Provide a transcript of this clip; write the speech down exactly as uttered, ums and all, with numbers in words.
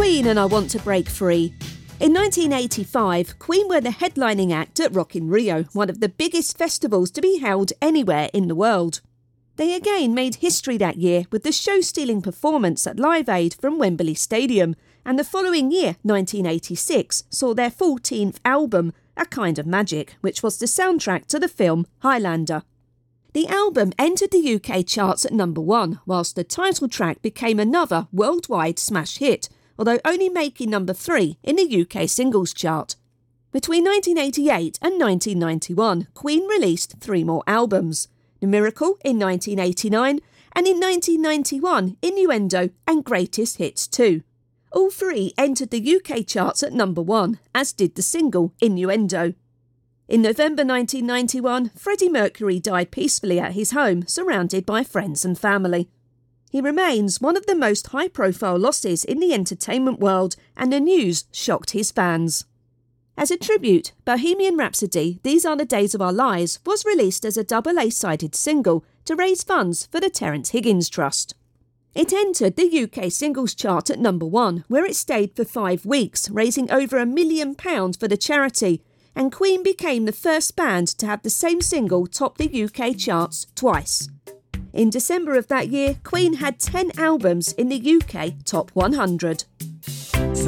Queen and I Want to Break Free. In nineteen eighty-five, Queen were the headlining act at Rock in Rio, one of the biggest festivals to be held anywhere in the world. They again made history that year with the show-stealing performance at Live Aid from Wembley Stadium, and the following year, nineteen eighty-six, saw their fourteenth album, A Kind of Magic, which was the soundtrack to the film Highlander. The album entered the U K charts at number one, whilst the title track became another worldwide smash hit, although only making number three in the U K singles chart. Between nineteen eighty-eight and nineteen ninety-one, Queen released three more albums: The Miracle in nineteen eighty-nine, and in nineteen ninety-one, Innuendo and Greatest Hits two. All three entered the U K charts at number one, as did the single Innuendo. In November nineteen ninety-one, Freddie Mercury died peacefully at his home, surrounded by friends and family. He remains one of the most high-profile losses in the entertainment world, and the news shocked his fans. As a tribute, Bohemian Rhapsody, These Are the Days of Our Lives was released as a double A-sided single to raise funds for the Terence Higgins Trust. It entered the U K singles chart at number one, where it stayed for five weeks, raising over a million pounds for the charity, and Queen became the first band to have the same single top the U K charts twice. In December of that year, Queen had ten albums in the U K Top one hundred.